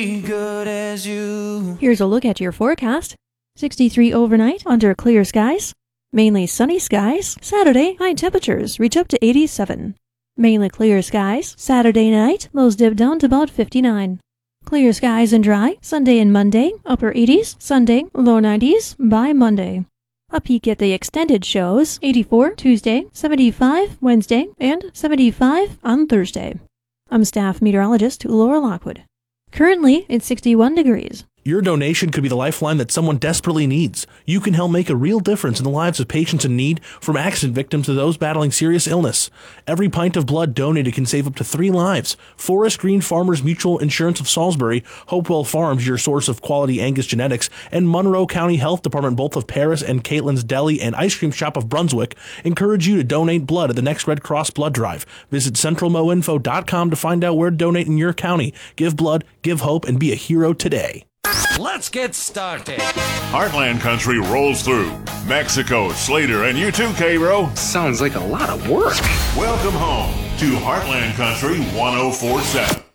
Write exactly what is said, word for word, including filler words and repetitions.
Good as you. Here's a look at your forecast. sixty-three overnight under clear skies. Mainly sunny skies. Saturday, high temperatures reach up to eighty-seven. Mainly clear skies. Saturday night, lows dip down to about fifty-nine. Clear skies and dry. Sunday and Monday, upper eighties. Sunday, low nineties by Monday. A peek at the extended shows. eighty-four Tuesday, seventy-five Wednesday, and seventy-five on Thursday. I'm staff meteorologist Laura Lockwood. Currently, it's sixty-one degrees. Your donation could be the lifeline that someone desperately needs. You can help make a real difference in the lives of patients in need, from accident victims to those battling serious illness. Every pint of blood donated can save up to three lives. Forest Green Farmers Mutual Insurance of Salisbury, Hopewell Farms, your source of quality Angus genetics, and Monroe County Health Department, both of Paris, and Caitlin's Deli and Ice Cream Shop of Brunswick, encourage you to donate blood at the next Red Cross blood drive. Visit central mo info dot com to find out where to donate in your county. Give blood, give hope, and be a hero today. Let's get started. Heartland Country rolls through. Mexico, Slater, and you too, K-Ro. Sounds like a lot of work. Welcome home to Heartland Country one oh four point seven.